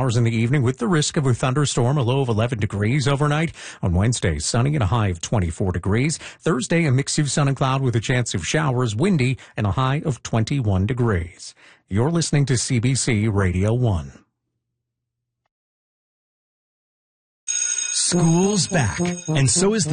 showers in the evening with the risk of a thunderstorm, a low of 11 degrees overnight. On Wednesday, sunny and a high of 24 degrees. Thursday, a mix of sun and cloud with a chance of showers, windy, and a high of 21 degrees. You're listening to CBC Radio 1. School's back, and so is the